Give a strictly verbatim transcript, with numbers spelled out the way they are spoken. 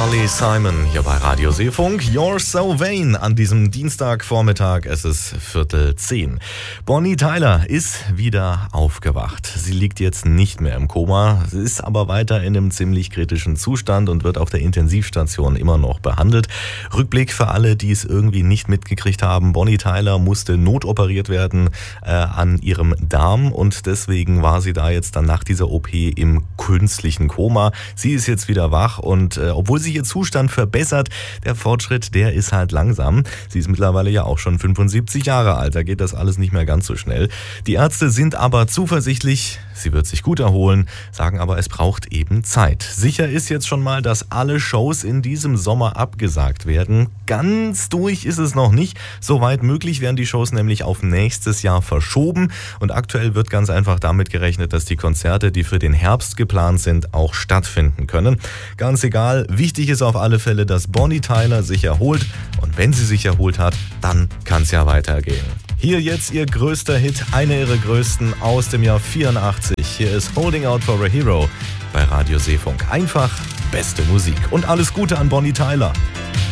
Carly Simon hier bei Radio Seefunk. You're so vain an diesem Dienstagvormittag. Es ist Viertel zehn. Bonnie Tyler ist wieder aufgewacht. Sie liegt jetzt nicht mehr im Koma, sie ist aber weiter in einem ziemlich kritischen Zustand und wird auf der Intensivstation immer noch behandelt. Rückblick für alle, die es irgendwie nicht mitgekriegt haben. Bonnie Tyler musste notoperiert werden äh, an ihrem Darm und deswegen war sie da jetzt dann nach dieser O P im künstlichen Koma. Sie ist jetzt wieder wach und äh, obwohl sich ihr Zustand verbessert, der Fortschritt, der ist halt langsam. Sie ist mittlerweile ja auch schon fünfundsiebzig Jahre alt, da geht das alles nicht mehr ganz so schnell. Die Ärzte sind aber zuversichtlich, sie wird sich gut erholen, sagen aber, es braucht eben Zeit. Sicher ist jetzt schon mal, dass alle Shows in diesem Sommer abgesagt werden. Ganz durch ist es noch nicht. Soweit möglich werden die Shows nämlich auf nächstes Jahr verschoben und aktuell wird ganz einfach damit gerechnet, dass die Konzerte, die für den Herbst geplant sind, auch stattfinden können. Ganz egal, wichtig ist auf alle Fälle, dass Bonnie Tyler sich erholt und wenn sie sich erholt hat, dann kann es ja weitergehen. Hier jetzt ihr größter Hit, einer ihrer größten aus dem Jahr vierundachtzig. Hier ist Holding Out for a Hero bei Radio Seefunk. Einfach beste Musik und alles Gute an Bonnie Tyler.